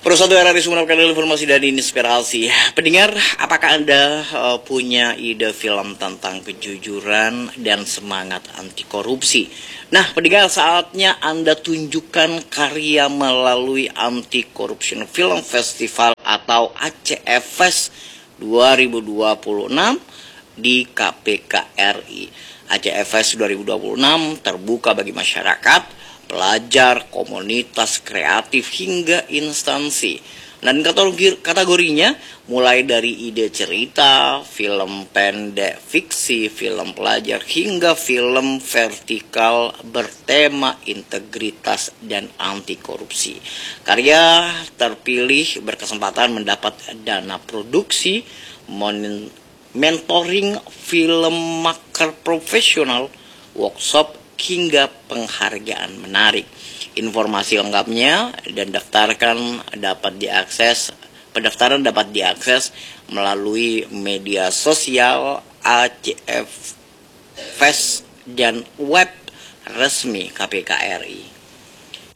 Persatu RRI mendapatkan informasi dan inspirasi. Pendengar, apakah Anda punya ide film tentang kejujuran dan semangat anti korupsi? Nah, pendengar, saatnya Anda tunjukkan karya melalui Anti Corruption Film Festival atau ACFFest 2026 di KPK RI. ACFFest 2026 terbuka bagi masyarakat, pelajar, komunitas kreatif, hingga instansi. Dan kategorinya mulai dari ide cerita, film pendek fiksi, film pelajar, hingga film vertikal bertema integritas dan anti korupsi. Karya terpilih berkesempatan mendapat dana produksi, mentoring filmmaker profesional, workshop, hingga penghargaan menarik. Informasi lengkapnya dan pendaftaran dapat diakses melalui media sosial ACF Fest dan web resmi KPK RI.